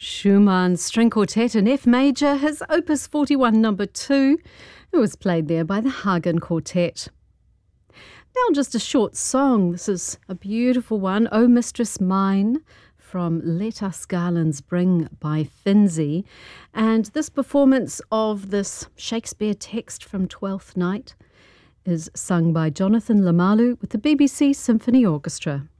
Schumann's String Quartet in F major, his Opus 41 number 2, it was played there by the Hagen Quartet. Now just a short song. This is a beautiful one, O Mistress Mine, from Let Us Garlands Bring by Finzi. And this performance of this Shakespeare text from Twelfth Night is sung by Jonathan Lamalu with the BBC Symphony Orchestra.